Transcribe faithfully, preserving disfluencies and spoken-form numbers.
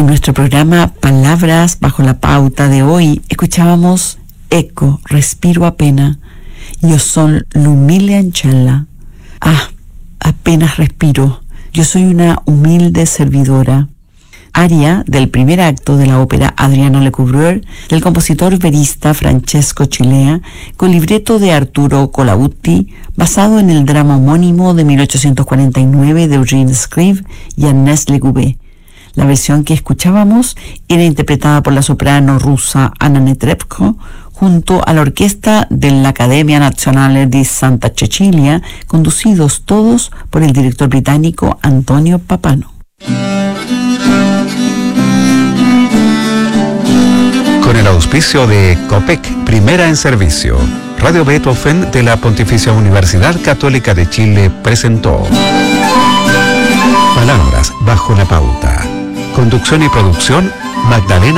nuestro programa Palabras bajo la pauta de hoy, escuchábamos Eco, respiro apenas, yo soy l'umile ancella. Ah, apenas respiro, yo soy una humilde servidora. Aria del primer acto de la ópera Adriano Lecouvreur del compositor verista Francesco Cilea, con libreto de Arturo Colautti, basado en el drama homónimo de mil ochocientos cuarenta y nueve de Eugène Scribe y Agnès Legouvé. La versión que escuchábamos era interpretada por la soprano rusa Anna Netrebko junto a la orquesta de la Accademia Nazionale di Santa Cecilia, conducidos todos por el director británico Antonio Papano. Con el auspicio de COPEC, primera en servicio, Radio Beethoven de la Pontificia Universidad Católica de Chile presentó Palabras bajo la pauta. Conducción y producción, Magdalena